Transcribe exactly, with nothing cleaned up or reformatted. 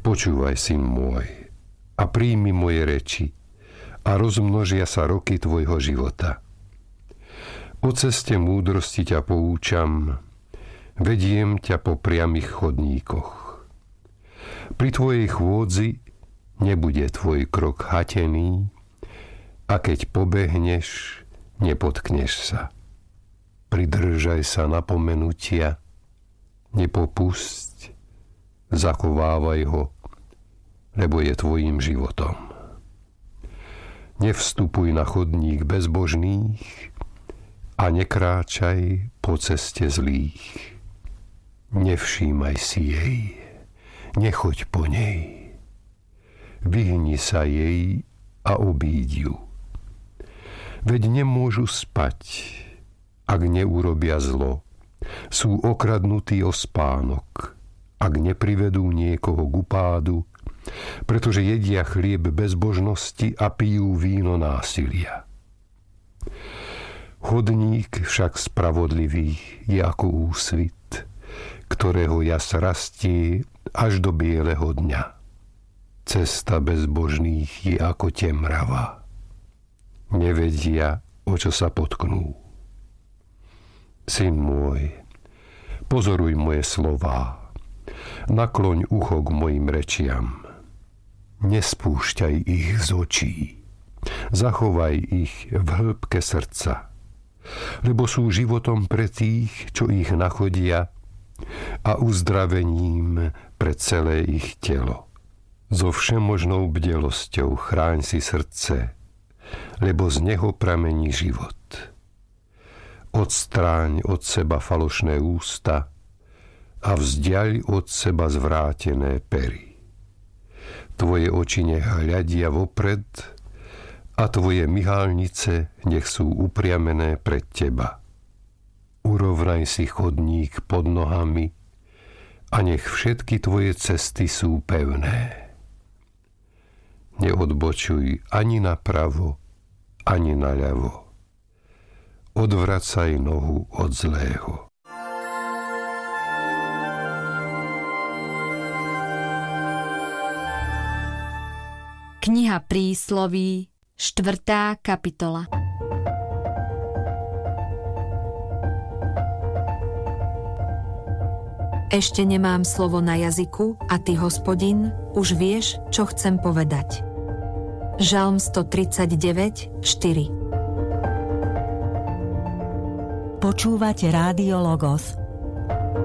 Počúvaj, syn môj, a príjmi moje reči, a rozmnožia sa roky tvojho života. O ceste múdrosti ťa poučam, vediem ťa po priamých chodníkoch. Pri tvojej chôdzi nebude tvoj krok hatený, a keď pobehneš, nepotkneš sa. Pridržaj sa napomenutia, nepopusť, zachovávaj ho, lebo je tvojim životom. Nevstupuj na chodník bezbožných a nekráčaj po ceste zlých. Nevšímaj si jej, nechoď po nej. Vyhni sa jej a obíď ju. Veď nemôžu spať, ak neurobia zlo. Sú okradnutí o spánok, ak neprivedú niekoho k upádu, pretože jedia chlieb bezbožnosti a pijú víno násilia. Chodník však spravodlivých je ako úsvit, ktorého jas rastie až do bieleho dňa. Cesta bezbožných je ako temrava. Nevedia, o čo sa potknú. Syn môj, pozoruj moje slová, nakloň ucho k mojim rečiam. Nespúšťaj ich z očí, zachovaj ich v hĺbke srdca, lebo sú životom pre tých, čo ich nachodia, a uzdravením pre celé ich telo. So všemožnou bdelosťou chráň si srdce, lebo z neho pramení život. Odstráň od seba falošné ústa a vzdiaľ od seba zvrátené pery. Tvoje oči nech hľadia vopred a tvoje myhalnice nech sú upriamené pred teba. Urovnaj si chodník pod nohami a nech všetky tvoje cesty sú pevné. Neodbočuj ani napravo, ani naľavo. Odvracaj nohu od zlého. Kniha Prísloví, štvrtá kapitola. Ešte nemám slovo na jazyku a ty, Hospodin, už vieš, čo chcem povedať. Žalm stotridsaťdeväť, štyri. Počúvate Rádio Logos,